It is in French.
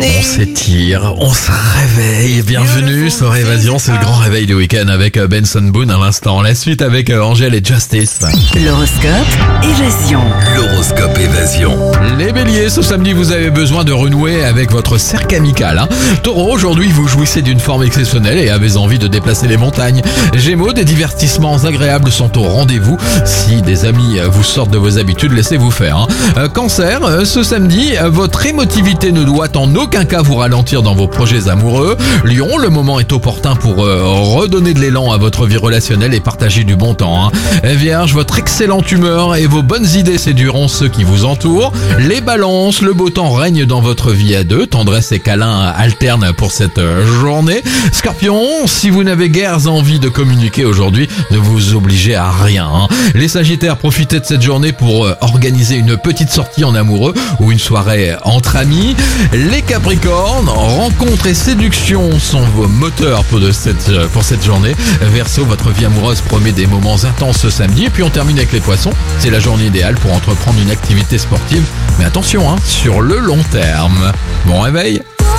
On s'étire, on se réveille. Bienvenue sur Évasion, c'est le grand réveil du week-end avec Benson Boone à l'instant. La suite avec Angèle et Justice. L'horoscope Évasion. L'horoscope Évasion. Les béliers, ce samedi vous avez besoin de renouer avec votre cercle amical. Taureau, aujourd'hui vous jouissez d'une forme exceptionnelle et avez envie de déplacer les montagnes. Gémeaux, des divertissements agréables sont au rendez-vous. Si des amis vous sortent de vos habitudes, laissez-vous faire. Cancer, ce samedi, votre émotivité ne doit en aucun cas vous ralentir dans vos projets amoureux. Lion, le moment est opportun pour redonner de l'élan à votre vie relationnelle et partager du bon temps. Vierge, votre excellente humeur et vos bonnes idées séduiront ceux qui vous entourent. Les balances, le beau temps règne dans votre vie à deux. Tendresse et câlin alternent pour cette journée. Scorpion, si vous n'avez guère envie de communiquer aujourd'hui, ne vous obligez à rien. Les Sagittaires, profitez de cette journée pour organiser une petite sortie en amoureux ou une soirée entre amis. Les Capricornes, rencontres et séduction sont vos moteurs pour cette journée. Verseau, votre vie amoureuse promet des moments intenses ce samedi. Et puis on termine avec les Poissons. C'est la journée idéale pour entreprendre une activité sportive. Mais attention, sur le long terme. Bon réveil.